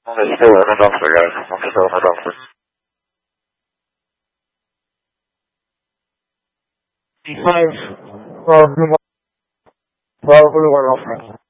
I'm still in the doctor, guys. I'm still in the doctor. C5, probably one offer.